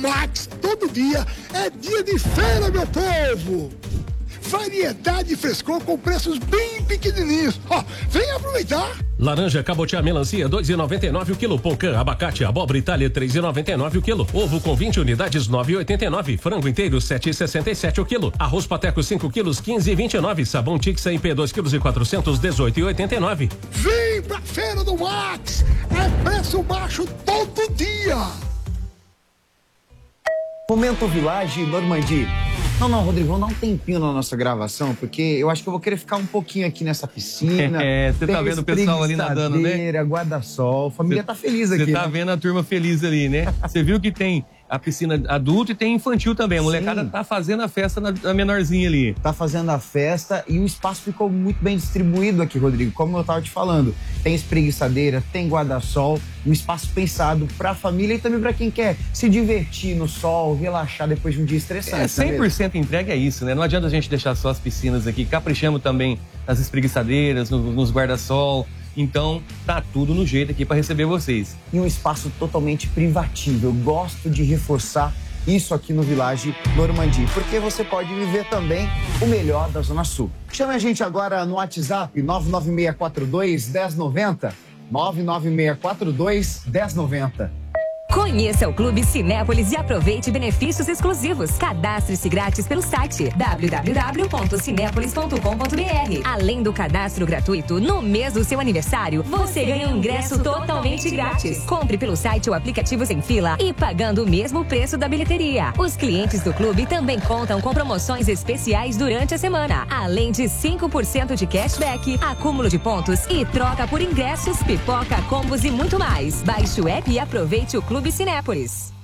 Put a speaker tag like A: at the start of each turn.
A: Max, todo dia é dia de feira, meu povo! Variedade e frescor com preços bem pequenininhos. Ó, vem aproveitar!
B: Laranja, cabotiá, melancia, 2,99 o quilo. Pocã, abacate, abóbora Itália, 3,99 o quilo. Ovo com 20 unidades, 9,89. Frango inteiro, 7,67 o quilo. Arroz pateco, 5 quilos, 15,29. Sabão Tixa IP, 2 quilos e 400, 18,89.
A: Vem pra Feira do Max! É preço baixo todo dia!
C: Momento Village Normandie. Não, Rodrigo, vamos dar um tempinho na nossa gravação, porque eu acho que eu vou querer ficar um pouquinho aqui nessa piscina.
D: Você tá vendo o pessoal ali nadando, né?
C: Guarda-sol, a família tá feliz aqui.
D: Você tá vendo a turma feliz ali, né? Você viu que tem a piscina adulto e tem infantil também. A molecada tá fazendo a festa na menorzinha ali.
C: Tá fazendo a festa e o espaço ficou muito bem distribuído aqui, Rodrigo. Como eu tava te falando, tem espreguiçadeira, tem guarda-sol, um espaço pensado pra família e também pra quem quer se divertir no sol, relaxar depois de um dia estressante.
D: 100% entregue é isso, né? Não adianta a gente deixar só as piscinas aqui. Caprichamos também nas espreguiçadeiras, nos guarda-sol. Então, tá tudo no jeito aqui para receber vocês.
C: E um espaço totalmente privativo. Eu gosto de reforçar isso aqui no Village Normandie, porque você pode viver também o melhor da Zona Sul. Chame a gente agora no WhatsApp 99642-1090. 99642-1090.
E: Conheça o Clube Cinépolis e aproveite benefícios exclusivos. Cadastre-se grátis pelo site www.cinepolis.com.br. Além do cadastro gratuito, no mês do seu aniversário, você ganha um ingresso totalmente grátis. Compre pelo site ou aplicativo sem fila e pagando o mesmo preço da bilheteria. Os clientes do clube também contam com promoções especiais durante a semana. Além de 5% de cashback, acúmulo de pontos e troca por ingressos, pipoca, combos e muito mais. Baixe o app e aproveite o Clube Cinépolis.